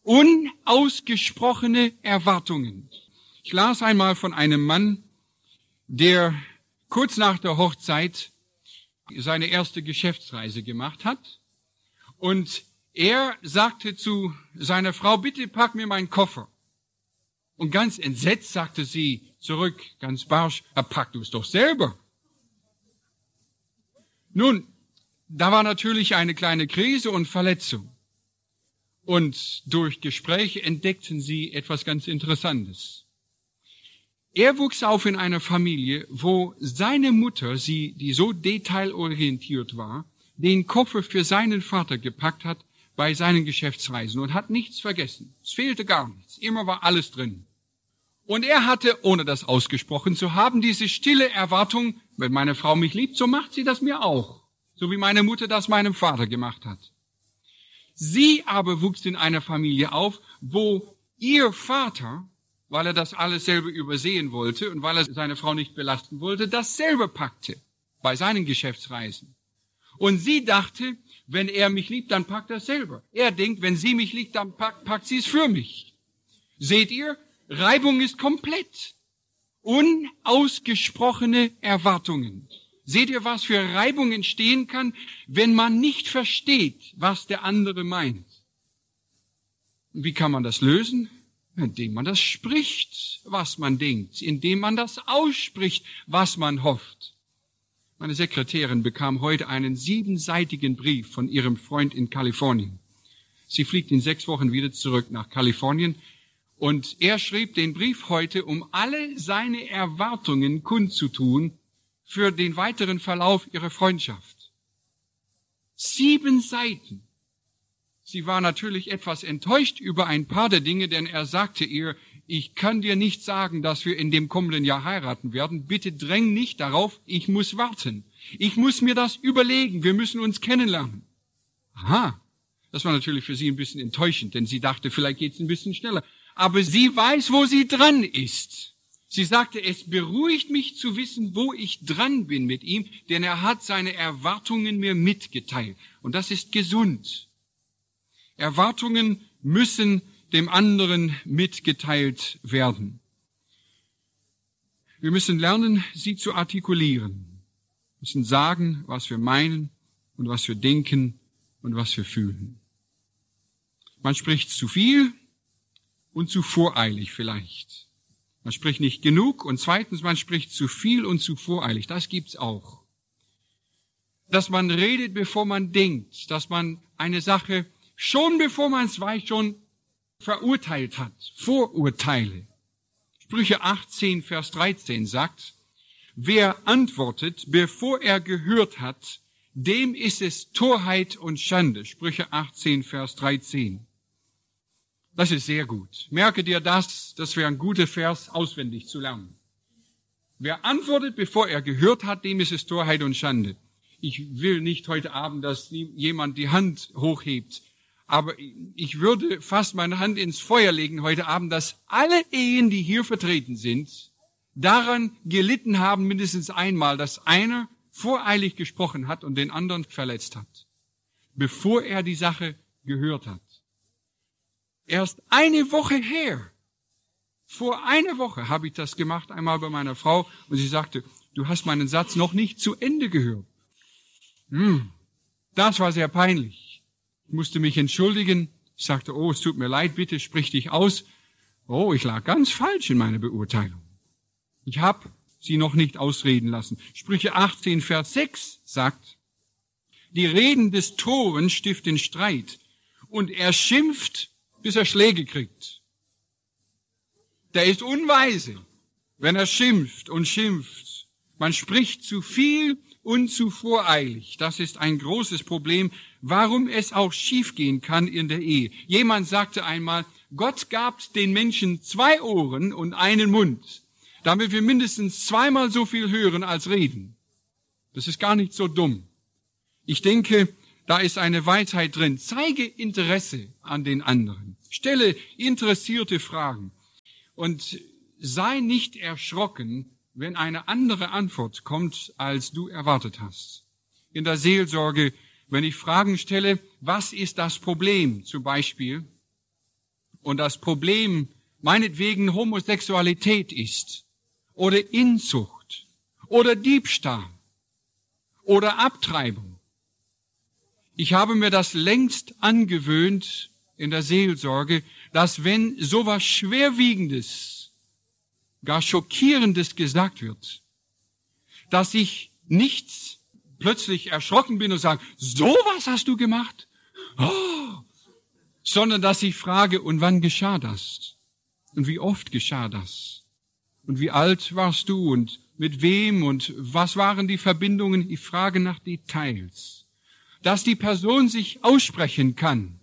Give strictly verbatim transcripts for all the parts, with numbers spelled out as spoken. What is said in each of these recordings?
Unausgesprochene Erwartungen. Ich las einmal von einem Mann, der kurz nach der Hochzeit seine erste Geschäftsreise gemacht hat. Und er sagte zu seiner Frau, bitte pack mir meinen Koffer. Und ganz entsetzt sagte sie zurück, ganz barsch, pack du es doch selber. Nun, da war natürlich eine kleine Krise und Verletzung. Und durch Gespräche entdeckten sie etwas ganz Interessantes. Er wuchs auf in einer Familie, wo seine Mutter, sie, die so detailorientiert war, den Koffer für seinen Vater gepackt hat bei seinen Geschäftsreisen und hat nichts vergessen. Es fehlte gar nichts. Immer war alles drin. Und er hatte, ohne das ausgesprochen zu haben, diese stille Erwartung, wenn meine Frau mich liebt, so macht sie das mir auch. So wie meine Mutter das meinem Vater gemacht hat. Sie aber wuchs in einer Familie auf, wo ihr Vater, weil er das alles selber übersehen wollte und weil er seine Frau nicht belasten wollte, dasselbe packte bei seinen Geschäftsreisen. Und sie dachte, wenn er mich liebt, dann packt er es selber. Er denkt, wenn sie mich liebt, dann packt, packt sie es für mich. Seht ihr, Reibung ist komplett. Unausgesprochene Erwartungen. Seht ihr, was für Reibung entstehen kann, wenn man nicht versteht, was der andere meint? Und wie kann man das lösen? Indem man das spricht, was man denkt, indem man das ausspricht, was man hofft. Meine Sekretärin bekam heute einen siebenseitigen Brief von ihrem Freund in Kalifornien. Sie fliegt in sechs Wochen wieder zurück nach Kalifornien und er schrieb den Brief heute, um alle seine Erwartungen kundzutun für den weiteren Verlauf ihrer Freundschaft. Sieben Seiten. Sie war natürlich etwas enttäuscht über ein paar der Dinge, denn er sagte ihr, ich kann dir nicht sagen, dass wir in dem kommenden Jahr heiraten werden. Bitte dräng nicht darauf, ich muss warten. Ich muss mir das überlegen, wir müssen uns kennenlernen. Aha, das war natürlich für sie ein bisschen enttäuschend, denn sie dachte, vielleicht geht's ein bisschen schneller. Aber sie weiß, wo sie dran ist. Sie sagte, es beruhigt mich zu wissen, wo ich dran bin mit ihm, denn er hat seine Erwartungen mir mitgeteilt. Und das ist gesund. Erwartungen müssen dem anderen mitgeteilt werden. Wir müssen lernen, sie zu artikulieren. Wir müssen sagen, was wir meinen und was wir denken und was wir fühlen. Man spricht zu viel und zu voreilig vielleicht. Man spricht nicht genug und zweitens, man spricht zu viel und zu voreilig. Das gibt's auch. Dass man redet, bevor man denkt, dass man eine Sache schon bevor man es weiß, schon verurteilt hat. Vorurteile. Sprüche achtzehn, Vers dreizehn sagt, wer antwortet, bevor er gehört hat, dem ist es Torheit und Schande. Sprüche achtzehn, Vers dreizehn. Das ist sehr gut. Merke dir das, das wäre ein guter Vers, auswendig zu lernen. Wer antwortet, bevor er gehört hat, dem ist es Torheit und Schande. Ich will nicht heute Abend, dass jemand die Hand hochhebt. Aber ich würde fast meine Hand ins Feuer legen heute Abend, dass alle Ehen, die hier vertreten sind, daran gelitten haben, mindestens einmal, dass einer voreilig gesprochen hat und den anderen verletzt hat, bevor er die Sache gehört hat. Erst eine Woche her, vor einer Woche habe ich das gemacht, einmal bei meiner Frau, und sie sagte, du hast meinen Satz noch nicht zu Ende gehört. Hm, das war sehr peinlich. Ich musste mich entschuldigen. Ich sagte, oh, es tut mir leid, bitte sprich dich aus. Oh, ich lag ganz falsch in meiner Beurteilung. Ich habe sie noch nicht ausreden lassen. Sprüche achtzehn, Vers sechs sagt, die Reden des Toren stiften Streit und er schimpft, bis er Schläge kriegt. Der ist unweise, wenn er schimpft und schimpft. Man spricht zu viel und zu voreilig. Das ist ein großes Problem, warum es auch schiefgehen kann in der Ehe. Jemand sagte einmal, Gott gab den Menschen zwei Ohren und einen Mund, damit wir mindestens zweimal so viel hören als reden. Das ist gar nicht so dumm. Ich denke, da ist eine Weisheit drin. Zeige Interesse an den anderen. Stelle interessierte Fragen. Und sei nicht erschrocken, wenn eine andere Antwort kommt, als du erwartet hast. In der Seelsorge, wenn ich Fragen stelle, was ist das Problem zum Beispiel? und das Problem meinetwegen Homosexualität ist oder Inzucht oder Diebstahl oder Abtreibung. Ich habe mir das längst angewöhnt in der Seelsorge, dass wenn sowas Schwerwiegendes, gar Schockierendes gesagt wird, dass ich nicht plötzlich erschrocken bin und sage, sowas hast du gemacht? Oh, sondern dass ich frage, und wann geschah das? Und wie oft geschah das? Und wie alt warst du und mit wem und was waren die Verbindungen? Ich frage nach Details. Dass die Person sich aussprechen kann.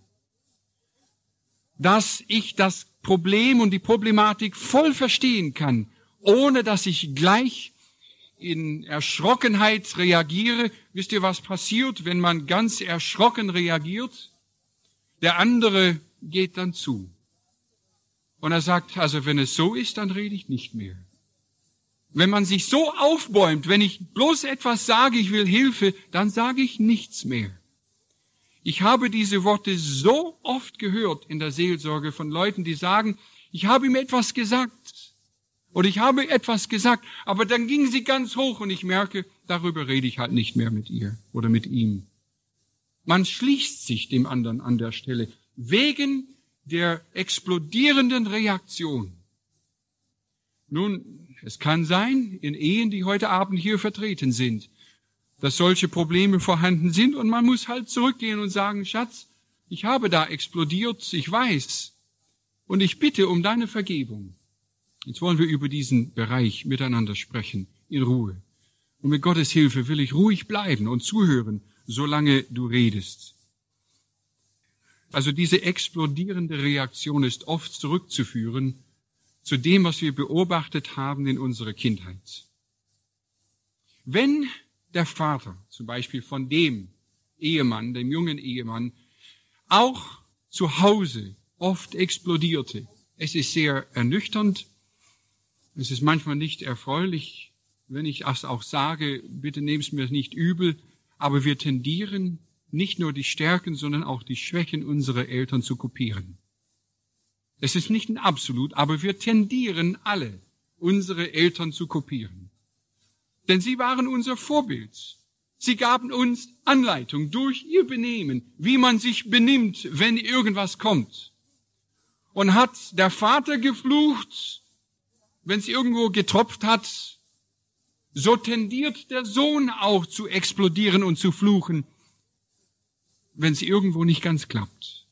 Dass ich das Problem und die Problematik voll verstehen kann, ohne dass ich gleich in Erschrockenheit reagiere. Wisst ihr, was passiert, wenn man ganz erschrocken reagiert? Der andere geht dann zu. Und er sagt, also wenn es so ist, dann rede ich nicht mehr. Wenn man sich so aufbäumt, wenn ich bloß etwas sage, ich will Hilfe, dann sage ich nichts mehr. Ich habe diese Worte so oft gehört in der Seelsorge von Leuten, die sagen, ich habe ihm etwas gesagt oder ich habe etwas gesagt, aber dann ging sie ganz hoch und ich merke, darüber rede ich halt nicht mehr mit ihr oder mit ihm. Man schließt sich dem anderen an der Stelle wegen der explodierenden Reaktion. Nun, es kann sein, in Ehen, die heute Abend hier vertreten sind, dass solche Probleme vorhanden sind und man muss halt zurückgehen und sagen, Schatz, ich habe da explodiert, ich weiß und ich bitte um deine Vergebung. Jetzt wollen wir über diesen Bereich miteinander sprechen, in Ruhe. Und mit Gottes Hilfe will ich ruhig bleiben und zuhören, solange du redest. Also diese explodierende Reaktion ist oft zurückzuführen zu dem, was wir beobachtet haben in unserer Kindheit. Wenn der Vater, zum Beispiel von dem Ehemann, dem jungen Ehemann, auch zu Hause oft explodierte, es ist sehr ernüchternd, es ist manchmal nicht erfreulich, wenn ich das auch sage, bitte nehmt es mir nicht übel, aber wir tendieren, nicht nur die Stärken, sondern auch die Schwächen unserer Eltern zu kopieren. Es ist nicht ein Absolut, aber wir tendieren alle, unsere Eltern zu kopieren. Denn sie waren unser Vorbild. Sie gaben uns Anleitung durch ihr Benehmen, wie man sich benimmt, wenn irgendwas kommt. Und hat der Vater geflucht, wenn es irgendwo getropft hat, so tendiert der Sohn auch zu explodieren und zu fluchen, wenn es irgendwo nicht ganz klappt.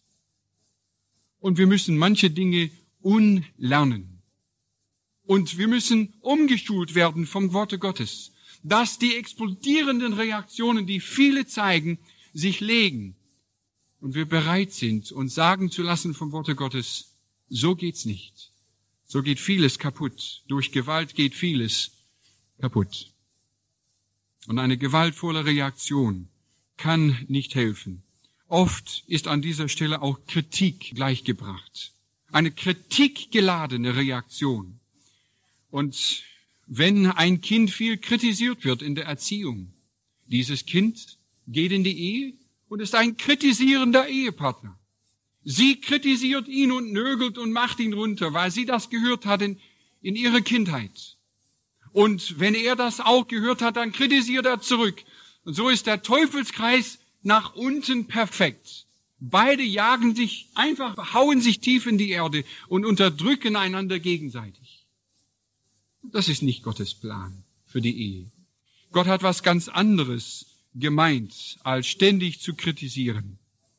Und wir müssen manche Dinge unlernen. Und wir müssen umgeschult werden vom Worte Gottes, dass die explodierenden Reaktionen, die viele zeigen, sich legen. Und wir bereit sind, uns sagen zu lassen vom Worte Gottes, so geht's nicht. So geht vieles kaputt. Durch Gewalt geht vieles kaputt. Und eine gewaltvolle Reaktion kann nicht helfen. Oft ist an dieser Stelle auch Kritik gleichgebracht. Eine kritikgeladene Reaktion. Und wenn ein Kind viel kritisiert wird in der Erziehung, dieses Kind geht in die Ehe und ist ein kritisierender Ehepartner. Sie kritisiert ihn und nörgelt und macht ihn runter, weil sie das gehört hat in, in ihrer Kindheit. Und wenn er das auch gehört hat, dann kritisiert er zurück. Und so ist der Teufelskreis nach unten perfekt. Beide jagen sich einfach, hauen sich tief in die Erde und unterdrücken einander gegenseitig. Das ist nicht Gottes Plan für die Ehe. Gott hat was ganz anderes gemeint, als ständig zu kritisieren.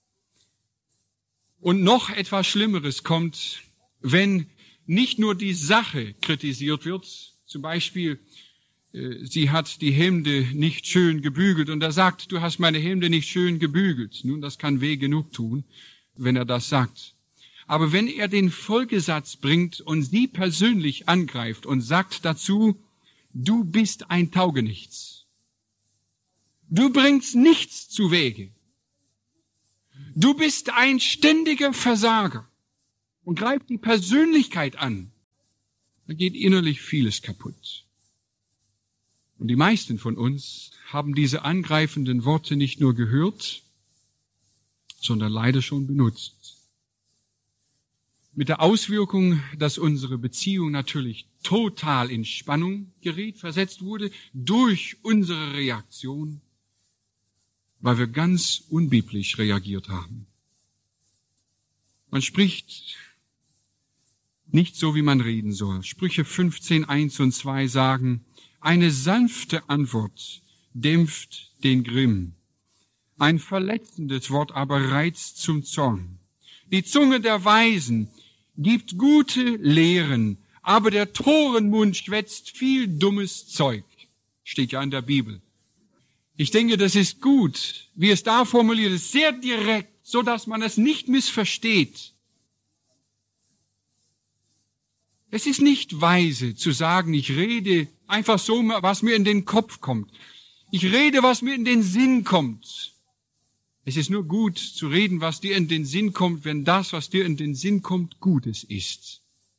Und noch etwas Schlimmeres kommt, wenn nicht nur die Sache kritisiert wird, zum Beispiel, sie hat die Hemde nicht schön gebügelt und er sagt, du hast meine Hemde nicht schön gebügelt. Nun, das kann weh genug tun, wenn er das sagt. Aber wenn er den Folgesatz bringt und sie persönlich angreift und sagt dazu, du bist ein Taugenichts. Du bringst nichts zu Wege. Du bist ein ständiger Versager und greift die Persönlichkeit an. Da geht innerlich vieles kaputt. Und die meisten von uns haben diese angreifenden Worte nicht nur gehört, sondern leider schon benutzt. Mit der Auswirkung, dass unsere Beziehung natürlich total in Spannung geriet, versetzt wurde durch unsere Reaktion, weil wir ganz unbiblisch reagiert haben. Man spricht nicht so, wie man reden soll. Sprüche fünfzehn, eins und zwei sagen, eine sanfte Antwort dämpft den Grimm. Ein verletzendes Wort aber reizt zum Zorn. Die Zunge der Weisen gibt gute Lehren, aber der toren Mund schwätzt viel dummes Zeug. Steht ja in der Bibel. Ich denke, das ist gut, wie es da formuliert ist, sehr direkt, so dass man es nicht missversteht. Es ist nicht weise zu sagen, ich rede einfach so, was mir in den Kopf kommt. Ich rede, was mir in den Sinn kommt. Es ist nur gut zu reden, was dir in den Sinn kommt, wenn das, was dir in den Sinn kommt, Gutes ist.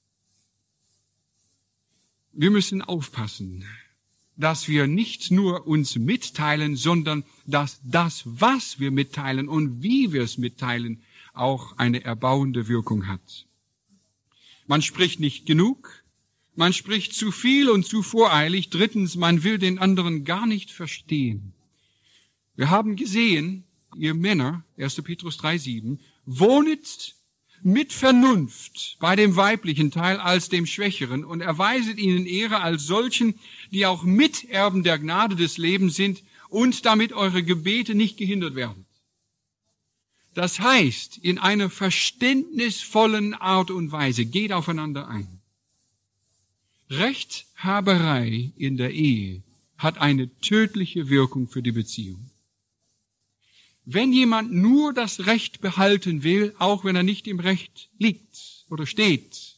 Wir müssen aufpassen, dass wir nicht nur uns mitteilen, sondern dass das, was wir mitteilen und wie wir es mitteilen, auch eine erbauende Wirkung hat. Man spricht nicht genug, man spricht zu viel und zu voreilig. Drittens, man will den anderen gar nicht verstehen. Wir haben gesehen, ihr Männer, erster Petrus drei, sieben, wohnet mit Vernunft bei dem weiblichen Teil als dem Schwächeren und erweiset ihnen Ehre als solchen, die auch Miterben der Gnade des Lebens sind und damit eure Gebete nicht gehindert werden. Das heißt, in einer verständnisvollen Art und Weise geht aufeinander ein. Rechthaberei in der Ehe hat eine tödliche Wirkung für die Beziehung. Wenn jemand nur das Recht behalten will, auch wenn er nicht im Recht liegt oder steht,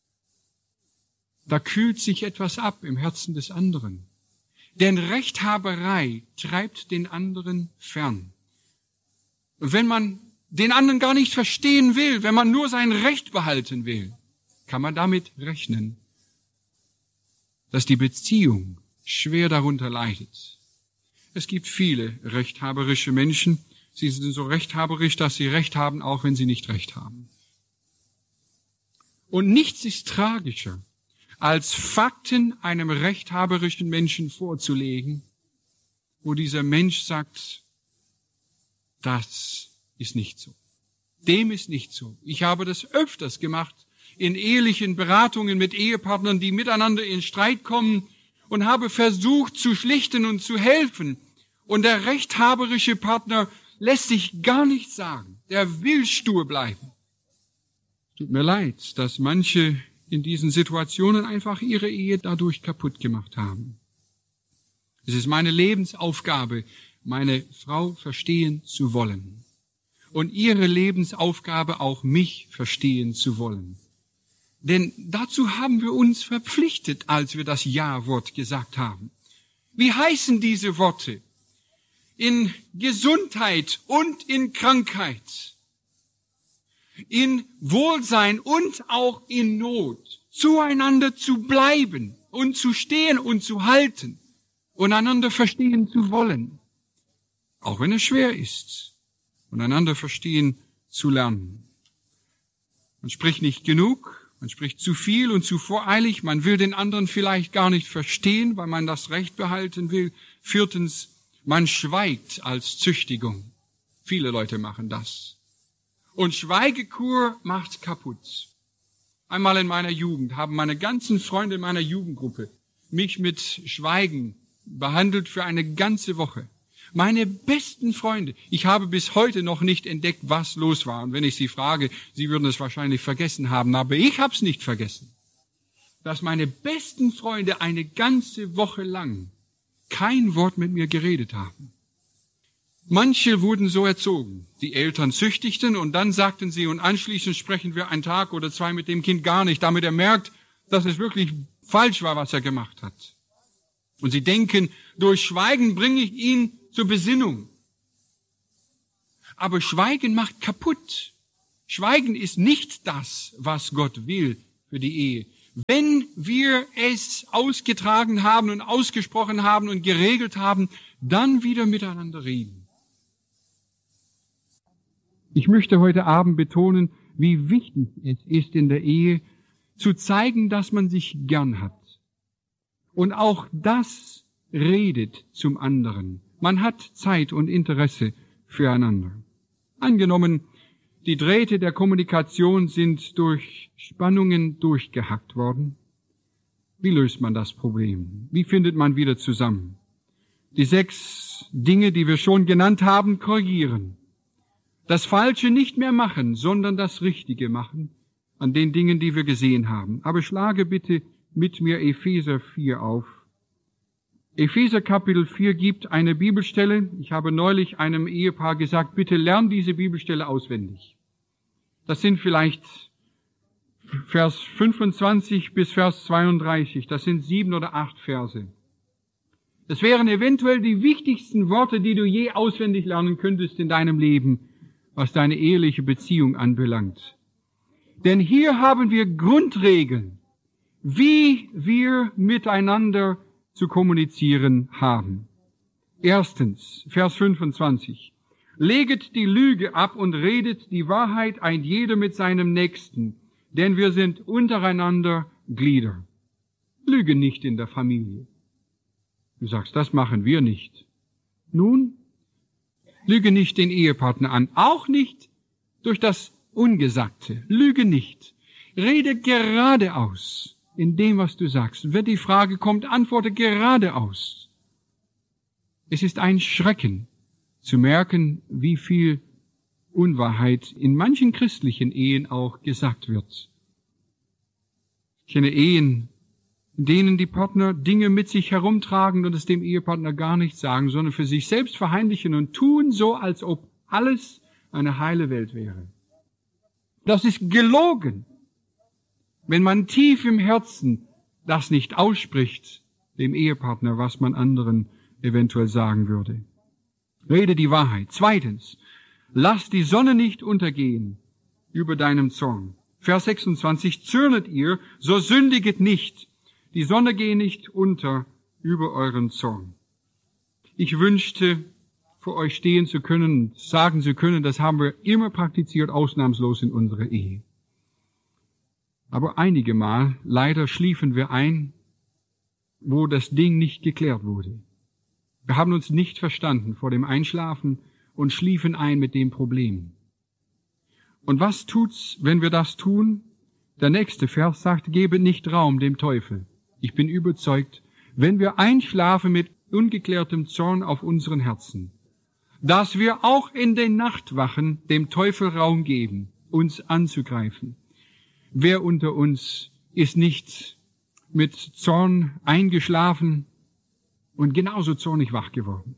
da kühlt sich etwas ab im Herzen des anderen. Denn Rechthaberei treibt den anderen fern. Und wenn man den anderen gar nicht verstehen will, wenn man nur sein Recht behalten will, kann man damit rechnen, dass die Beziehung schwer darunter leidet. Es gibt viele rechthaberische Menschen. Sie sind so rechthaberisch, dass sie Recht haben, auch wenn sie nicht Recht haben. Und nichts ist tragischer, als Fakten einem rechthaberischen Menschen vorzulegen, wo dieser Mensch sagt, das ist nicht so. Dem ist nicht so. Ich habe das öfters gemacht in ehelichen Beratungen mit Ehepartnern, die miteinander in Streit kommen, und habe versucht zu schlichten und zu helfen. Und der rechthaberische Partner lässt sich gar nichts sagen. Der will stur bleiben. Tut mir leid, dass manche in diesen Situationen einfach ihre Ehe dadurch kaputt gemacht haben. Es ist meine Lebensaufgabe, meine Frau verstehen zu wollen. Und ihre Lebensaufgabe auch mich verstehen zu wollen. Denn dazu haben wir uns verpflichtet, als wir das Ja-Wort gesagt haben. Wie heißen diese Worte? In Gesundheit und in Krankheit, in Wohlsein und auch in Not, zueinander zu bleiben und zu stehen und zu halten und einander verstehen zu wollen, auch wenn es schwer ist, und einander verstehen zu lernen. Man spricht nicht genug, man spricht zu viel und zu voreilig, man will den anderen vielleicht gar nicht verstehen, weil man das Recht behalten will. Viertens, man schweigt als Züchtigung. Viele Leute machen das. Und Schweigekur macht kaputt. Einmal in meiner Jugend haben meine ganzen Freunde in meiner Jugendgruppe mich mit Schweigen behandelt für eine ganze Woche. Meine besten Freunde, ich habe bis heute noch nicht entdeckt, was los war. Und wenn ich sie frage, sie würden es wahrscheinlich vergessen haben, aber ich habe es nicht vergessen. Dass meine besten Freunde eine ganze Woche lang kein Wort mit mir geredet haben. Manche wurden so erzogen. Die Eltern züchtigten und dann sagten sie, und anschließend sprechen wir einen Tag oder zwei mit dem Kind gar nicht, damit er merkt, dass es wirklich falsch war, was er gemacht hat. Und sie denken, durch Schweigen bringe ich ihn zur Besinnung. Aber Schweigen macht kaputt. Schweigen ist nicht das, was Gott will für die Ehe. Wenn wir es ausgetragen haben und ausgesprochen haben und geregelt haben, dann wieder miteinander reden. Ich möchte heute Abend betonen, wie wichtig es ist in der Ehe, zu zeigen, dass man sich gern hat. Und auch das redet zum anderen. Man hat Zeit und Interesse füreinander. Angenommen, die Drähte der Kommunikation sind durch Spannungen durchgehackt worden. Wie löst man das Problem? Wie findet man wieder zusammen? Die sechs Dinge, die wir schon genannt haben, korrigieren. Das Falsche nicht mehr machen, sondern das Richtige machen an den Dingen, die wir gesehen haben. Aber schlage bitte mit mir Epheser vier auf. Epheser Kapitel vier gibt eine Bibelstelle. Ich habe neulich einem Ehepaar gesagt, bitte lern diese Bibelstelle auswendig. Das sind vielleicht Vers fünfundzwanzig bis Vers zweiunddreißig. Das sind sieben oder acht Verse. Das wären eventuell die wichtigsten Worte, die du je auswendig lernen könntest in deinem Leben, was deine eheliche Beziehung anbelangt. Denn hier haben wir Grundregeln, wie wir miteinander zu kommunizieren haben. Erstens, Vers fünfundzwanzig. Leget die Lüge ab und redet die Wahrheit ein jeder mit seinem Nächsten, denn wir sind untereinander Glieder. Lüge nicht in der Familie. Du sagst, das machen wir nicht. Nun, lüge nicht den Ehepartner an, auch nicht durch das Ungesagte. Lüge nicht. Rede geradeaus in dem, was du sagst. Wenn die Frage kommt, antworte geradeaus. Es ist ein Schrecken zu merken, wie viel Unwahrheit in manchen christlichen Ehen auch gesagt wird. Ich kenne Ehen, in denen die Partner Dinge mit sich herumtragen und es dem Ehepartner gar nicht sagen, sondern für sich selbst verheimlichen und tun so, als ob alles eine heile Welt wäre. Das ist gelogen, wenn man tief im Herzen das nicht ausspricht, dem Ehepartner, was man anderen eventuell sagen würde. Rede die Wahrheit. Zweitens, lass die Sonne nicht untergehen über deinem Zorn. Vers sechsundzwanzig, zürnet ihr, so sündiget nicht. Die Sonne gehe nicht unter über euren Zorn. Ich wünschte, vor euch stehen zu können, sagen zu können, das haben wir immer praktiziert, ausnahmslos in unserer Ehe. Aber einige Mal, leider schliefen wir ein, wo das Ding nicht geklärt wurde. Wir haben uns nicht verstanden vor dem Einschlafen und schliefen ein mit dem Problem. Und was tut's, wenn wir das tun? Der nächste Vers sagt, gebe nicht Raum dem Teufel. Ich bin überzeugt, wenn wir einschlafen mit ungeklärtem Zorn auf unseren Herzen, dass wir auch in den Nachtwachen dem Teufel Raum geben, uns anzugreifen. Wer unter uns ist nicht mit Zorn eingeschlafen und genauso zornig wach geworden?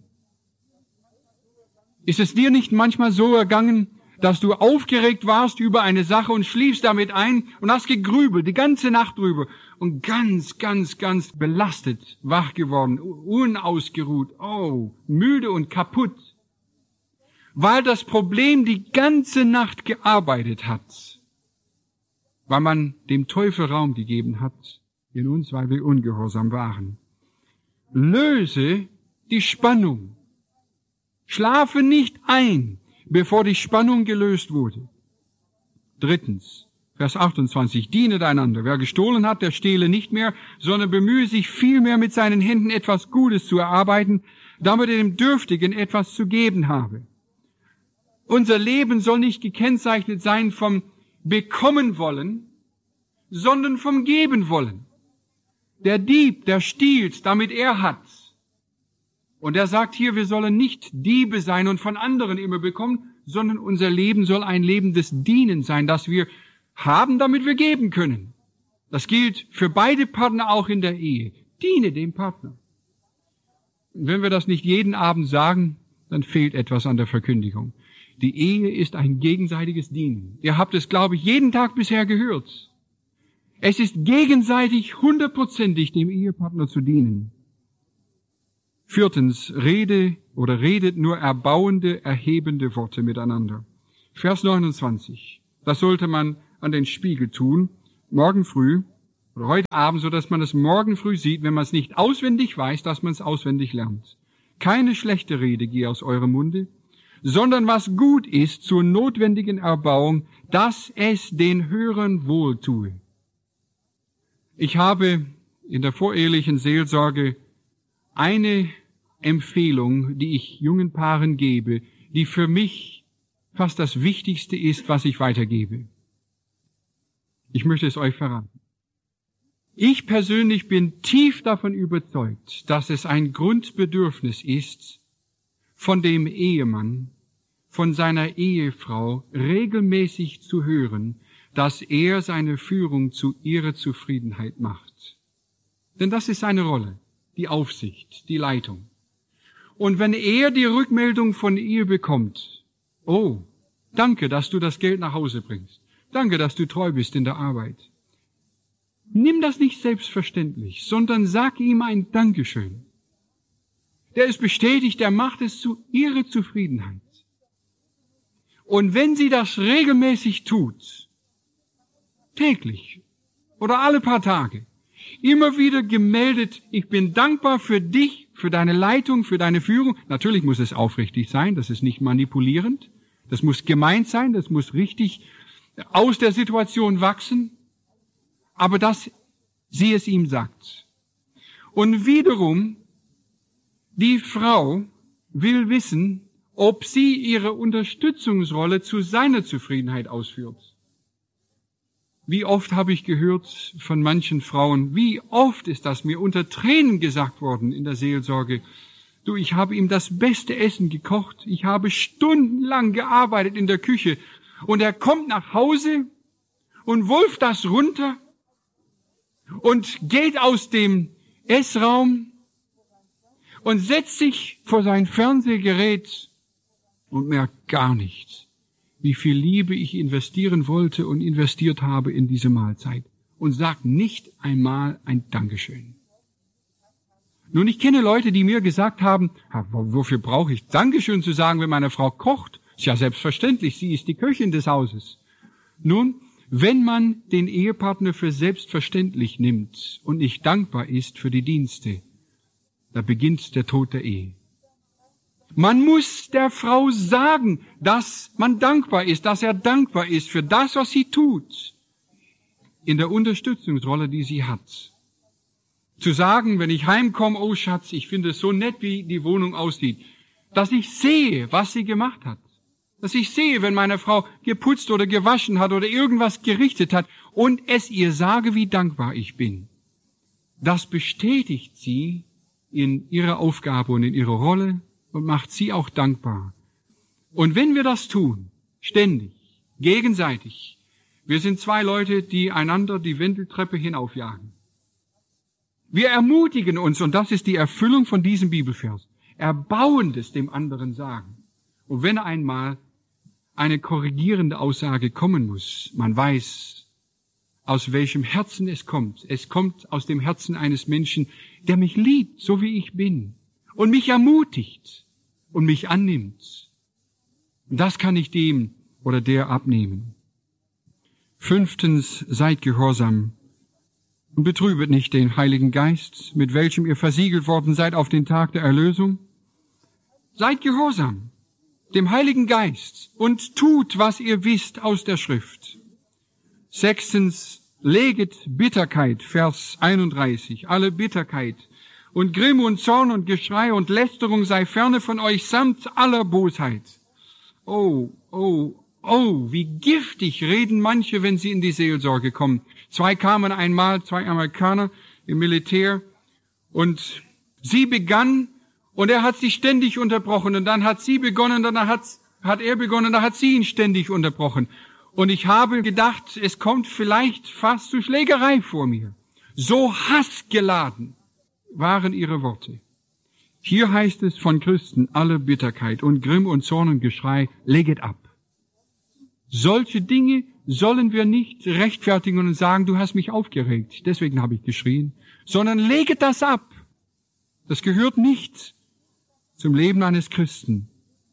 Ist es dir nicht manchmal so ergangen, dass du aufgeregt warst über eine Sache und schliefst damit ein und hast gegrübelt, die ganze Nacht drüber und ganz, ganz, ganz belastet wach geworden, unausgeruht, oh, müde und kaputt, weil das Problem die ganze Nacht gearbeitet hat, weil man dem Teufel Raum gegeben hat in uns, weil wir ungehorsam waren. Löse die Spannung. Schlafe nicht ein, bevor die Spannung gelöst wurde. Drittens, Vers achtundzwanzig, dienet einander. Wer gestohlen hat, der stehle nicht mehr, sondern bemühe sich vielmehr mit seinen Händen etwas Gutes zu erarbeiten, damit er dem Dürftigen etwas zu geben habe. Unser Leben soll nicht gekennzeichnet sein vom Bekommen wollen, sondern vom Geben wollen. Der Dieb, der stiehlt, damit er hat. Und er sagt hier, wir sollen nicht Diebe sein und von anderen immer bekommen, sondern unser Leben soll ein Leben des Dienens sein, das wir haben, damit wir geben können. Das gilt für beide Partner auch in der Ehe. Diene dem Partner. Und wenn wir das nicht jeden Abend sagen, dann fehlt etwas an der Verkündigung. Die Ehe ist ein gegenseitiges Dienen. Ihr habt es, glaube ich, jeden Tag bisher gehört. Es ist gegenseitig hundertprozentig dem Ehepartner zu dienen. Viertens, rede oder redet nur erbauende, erhebende Worte miteinander. Vers neunundzwanzig. Das sollte man an den Spiegel tun, morgen früh oder heute Abend, so dass man es morgen früh sieht, wenn man es nicht auswendig weiß, dass man es auswendig lernt. Keine schlechte Rede gehe aus eurem Munde, sondern was gut ist zur notwendigen Erbauung, dass es den Hörern wohltue. Ich habe in der vorehelichen Seelsorge eine Empfehlung, die ich jungen Paaren gebe, die für mich fast das Wichtigste ist, was ich weitergebe. Ich möchte es euch verraten. Ich persönlich bin tief davon überzeugt, dass es ein Grundbedürfnis ist, von dem Ehemann, von seiner Ehefrau regelmäßig zu hören, dass er seine Führung zu ihrer Zufriedenheit macht. Denn das ist seine Rolle, die Aufsicht, die Leitung. Und wenn er die Rückmeldung von ihr bekommt, oh, danke, dass du das Geld nach Hause bringst, danke, dass du treu bist in der Arbeit, nimm das nicht selbstverständlich, sondern sag ihm ein Dankeschön. Der ist bestätigt, der macht es zu ihrer Zufriedenheit. Und wenn sie das regelmäßig tut, täglich oder alle paar Tage, immer wieder gemeldet, ich bin dankbar für dich, für deine Leitung, für deine Führung. Natürlich muss es aufrichtig sein, das ist nicht manipulierend, das muss gemeint sein, das muss richtig aus der Situation wachsen, aber dass sie es ihm sagt. Und wiederum, die Frau will wissen, ob sie ihre Unterstützungsrolle zu seiner Zufriedenheit ausführt. Wie oft habe ich gehört von manchen Frauen, wie oft ist das mir unter Tränen gesagt worden in der Seelsorge. Du, ich habe ihm das beste Essen gekocht, ich habe stundenlang gearbeitet in der Küche und er kommt nach Hause und wulft das runter und geht aus dem Essraum und setzt sich vor sein Fernsehgerät und merkt gar nichts, wie viel Liebe ich investieren wollte und investiert habe in diese Mahlzeit und sagt nicht einmal ein Dankeschön. Nun, ich kenne Leute, die mir gesagt haben, wofür brauche ich Dankeschön zu sagen, wenn meine Frau kocht? Ist ja selbstverständlich, sie ist die Köchin des Hauses. Nun, wenn man den Ehepartner für selbstverständlich nimmt und nicht dankbar ist für die Dienste, da beginnt der Tod der Ehe. Man muss der Frau sagen, dass man dankbar ist, dass er dankbar ist für das, was sie tut, in der Unterstützungsrolle, die sie hat. Zu sagen, wenn ich heimkomme, oh Schatz, ich finde es so nett, wie die Wohnung aussieht, dass ich sehe, was sie gemacht hat. Dass ich sehe, wenn meine Frau geputzt oder gewaschen hat oder irgendwas gerichtet hat und es ihr sage, wie dankbar ich bin. Das bestätigt sie in ihrer Aufgabe und in ihrer Rolle und macht sie auch dankbar. Und wenn wir das tun, ständig, gegenseitig, wir sind zwei Leute, die einander die Wendeltreppe hinaufjagen. Wir ermutigen uns, und das ist die Erfüllung von diesem Bibelvers, Erbauendes dem anderen sagen. Und wenn einmal eine korrigierende Aussage kommen muss, man weiß, aus welchem Herzen es kommt. Es kommt aus dem Herzen eines Menschen, der mich liebt, so wie ich bin, und mich ermutigt und mich annimmt. Und das kann ich dem oder der abnehmen. Fünftens, seid gehorsam und betrübet nicht den Heiligen Geist, mit welchem ihr versiegelt worden seid auf den Tag der Erlösung. Seid gehorsam dem Heiligen Geist und tut, was ihr wisst aus der Schrift. Sechstens, leget Bitterkeit, Vers einunddreißig, alle Bitterkeit und Grimm und Zorn und Geschrei und Lästerung sei ferne von euch samt aller Bosheit. Oh, oh, oh, wie giftig reden manche, wenn sie in die Seelsorge kommen. Zwei kamen einmal, zwei Amerikaner im Militär, und sie begann, und er hat sie ständig unterbrochen, und dann hat sie begonnen, dann hat, hat er begonnen, dann hat sie ihn ständig unterbrochen. Und ich habe gedacht, es kommt vielleicht fast zu Schlägerei vor mir. So hassgeladen waren ihre Worte. Hier heißt es von Christen, alle Bitterkeit und Grimm und Zorn und Geschrei, leget ab. Solche Dinge sollen wir nicht rechtfertigen und sagen, du hast mich aufgeregt, deswegen habe ich geschrien, sondern leget das ab. Das gehört nicht zum Leben eines Christen.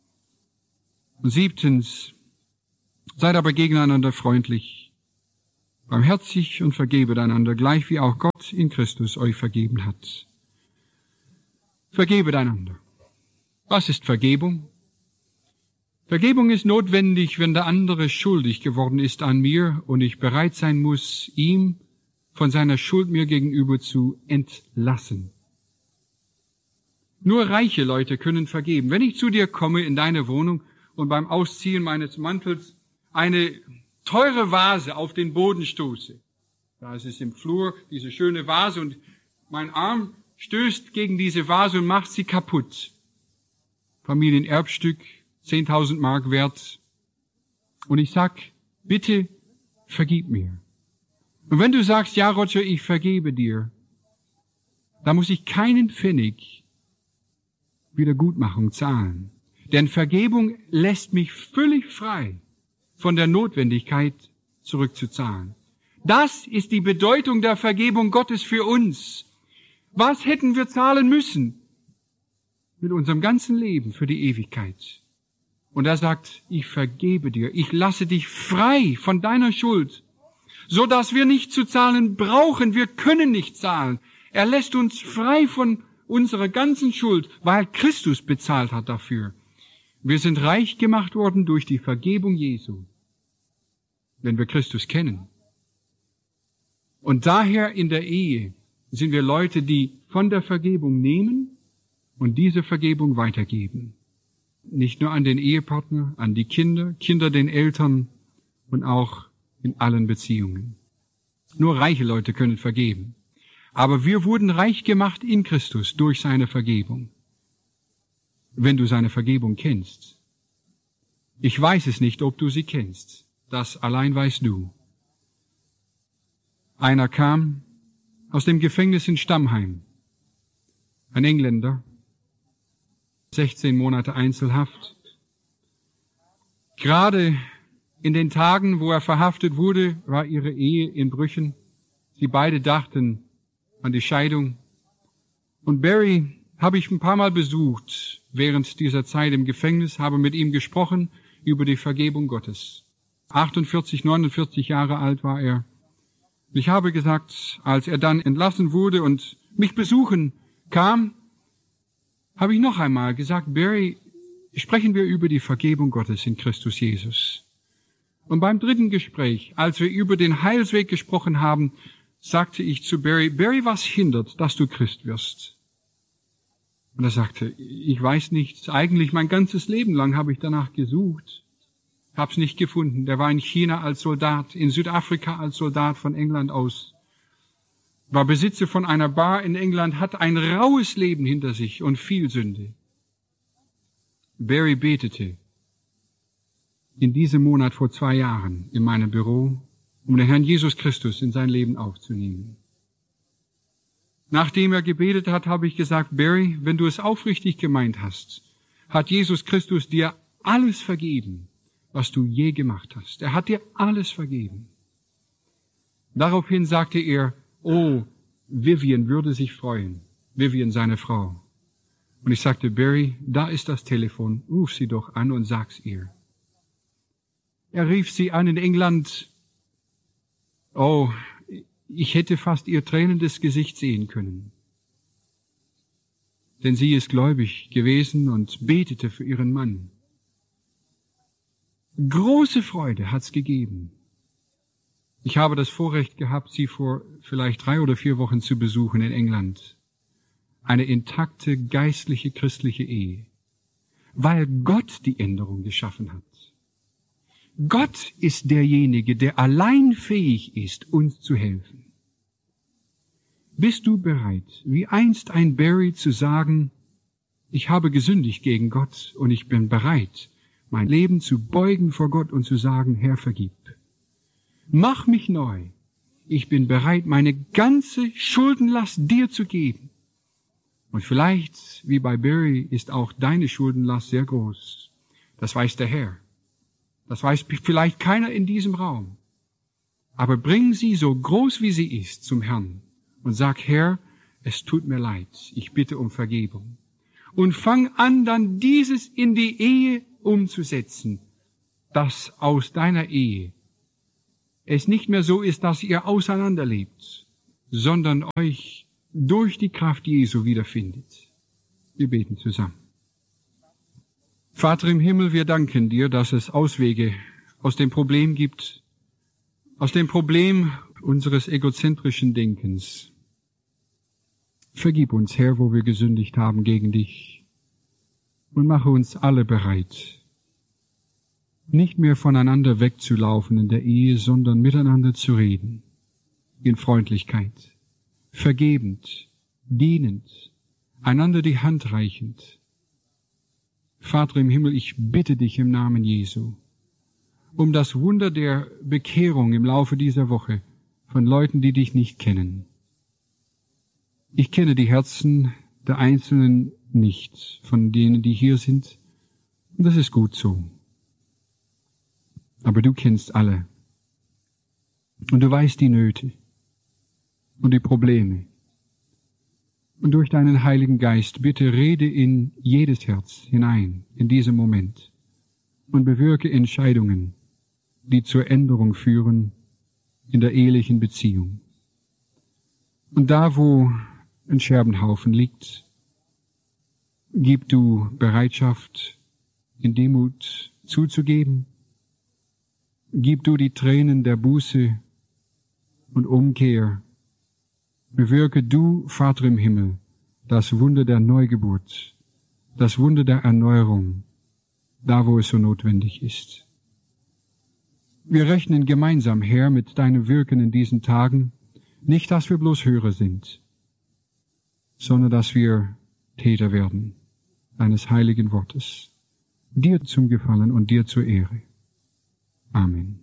Und siebtens, seid aber gegeneinander freundlich, barmherzig und vergebet einander, gleich wie auch Gott in Christus euch vergeben hat. Vergebet einander. Was ist Vergebung? Vergebung ist notwendig, wenn der andere schuldig geworden ist an mir und ich bereit sein muss, ihm von seiner Schuld mir gegenüber zu entlassen. Nur reiche Leute können vergeben. Wenn ich zu dir komme in deine Wohnung und beim Ausziehen meines Mantels eine teure Vase auf den Boden stoße, da ist es im Flur, diese schöne Vase, und mein Arm stößt gegen diese Vase und macht sie kaputt. Familienerbstück, zehntausend Mark wert. Und ich sag, bitte vergib mir. Und wenn du sagst, ja Roger, ich vergebe dir, da muss ich keinen Pfennig Wiedergutmachung zahlen. Denn Vergebung lässt mich völlig frei von der Notwendigkeit zurückzuzahlen. Das ist die Bedeutung der Vergebung Gottes für uns. Was hätten wir zahlen müssen? Mit unserem ganzen Leben für die Ewigkeit. Und er sagt, ich vergebe dir, ich lasse dich frei von deiner Schuld, so dass wir nicht zu zahlen brauchen, wir können nicht zahlen. Er lässt uns frei von unserer ganzen Schuld, weil Christus bezahlt hat dafür. Wir sind reich gemacht worden durch die Vergebung Jesu, wenn wir Christus kennen. Und daher in der Ehe sind wir Leute, die von der Vergebung nehmen und diese Vergebung weitergeben. Nicht nur an den Ehepartner, an die Kinder, Kinder den Eltern und auch in allen Beziehungen. Nur reiche Leute können vergeben. Aber wir wurden reich gemacht in Christus durch seine Vergebung. Wenn du seine Vergebung kennst. Ich weiß es nicht, ob du sie kennst. Das allein weißt du. Einer kam aus dem Gefängnis in Stammheim. Ein Engländer. sechzehn Monate Einzelhaft. Gerade in den Tagen, wo er verhaftet wurde, war ihre Ehe in Brüchen. Sie beide dachten an die Scheidung. Und Barry habe ich ein paar Mal besucht während dieser Zeit im Gefängnis, habe mit ihm gesprochen über die Vergebung Gottes. achtundvierzig, neunundvierzig Jahre alt war er. Ich habe gesagt, als er dann entlassen wurde und mich besuchen kam, habe ich noch einmal gesagt, Barry, sprechen wir über die Vergebung Gottes in Christus Jesus. Und beim dritten Gespräch, als wir über den Heilsweg gesprochen haben, sagte ich zu Barry, Barry, was hindert, dass du Christ wirst? Und er sagte, ich weiß nichts. Eigentlich mein ganzes Leben lang habe ich danach gesucht. Hab's nicht gefunden. Der war in China als Soldat, in Südafrika als Soldat von England aus. War Besitzer von einer Bar in England, hat ein raues Leben hinter sich und viel Sünde. Barry betete in diesem Monat vor zwei Jahren in meinem Büro, um den Herrn Jesus Christus in sein Leben aufzunehmen. Nachdem er gebetet hat, habe ich gesagt, Barry, wenn du es aufrichtig gemeint hast, hat Jesus Christus dir alles vergeben, was du je gemacht hast. Er hat dir alles vergeben. Daraufhin sagte er, oh, Vivian würde sich freuen. Vivian, seine Frau. Und ich sagte, Barry, da ist das Telefon. Ruf sie doch an und sag's ihr. Er rief sie an in England. Oh, ich hätte fast ihr tränendes Gesicht sehen können. Denn sie ist gläubig gewesen und betete für ihren Mann. Große Freude hat's gegeben. Ich habe das Vorrecht gehabt, sie vor vielleicht drei oder vier Wochen zu besuchen in England. Eine intakte, geistliche, christliche Ehe. Weil Gott die Änderung geschaffen hat. Gott ist derjenige, der allein fähig ist, uns zu helfen. Bist du bereit, wie einst ein Barry zu sagen, ich habe gesündigt gegen Gott und ich bin bereit, mein Leben zu beugen vor Gott und zu sagen, Herr, vergib. Mach mich neu. Ich bin bereit, meine ganze Schuldenlast dir zu geben. Und vielleicht, wie bei Barry, ist auch deine Schuldenlast sehr groß. Das weiß der Herr. Das weiß vielleicht keiner in diesem Raum. Aber bring sie so groß wie sie ist zum Herrn und sag, Herr, es tut mir leid, ich bitte um Vergebung. Und fang an, dann dieses in die Ehe umzusetzen, dass aus deiner Ehe es nicht mehr so ist, dass ihr auseinanderlebt, sondern euch durch die Kraft Jesu wiederfindet. Wir beten zusammen. Vater im Himmel, wir danken dir, dass es Auswege aus dem Problem gibt, aus dem Problem unseres egozentrischen Denkens. Vergib uns, Herr, wo wir gesündigt haben gegen dich, und mache uns alle bereit, nicht mehr voneinander wegzulaufen in der Ehe, sondern miteinander zu reden, in Freundlichkeit, vergebend, dienend, einander die Hand reichend. Vater im Himmel, ich bitte dich im Namen Jesu um das Wunder der Bekehrung im Laufe dieser Woche von Leuten, die dich nicht kennen. Ich kenne die Herzen der Einzelnen nicht, von denen, die hier sind, und das ist gut so. Aber du kennst alle. Und du weißt die Nöte und die Probleme. Und durch deinen Heiligen Geist bitte rede in jedes Herz hinein, in diesem Moment, und bewirke Entscheidungen, die zur Änderung führen in der ehelichen Beziehung. Und da, wo ein Scherbenhaufen liegt, gib du Bereitschaft, in Demut zuzugeben. Gib du die Tränen der Buße und Umkehr. Bewirke du, Vater im Himmel, das Wunder der Neugeburt, das Wunder der Erneuerung, da wo es so notwendig ist. Wir rechnen gemeinsam, Herr, mit deinem Wirken in diesen Tagen, nicht, dass wir bloß Hörer sind, sondern dass wir Täter werden deines heiligen Wortes, dir zum Gefallen und dir zur Ehre. Amen.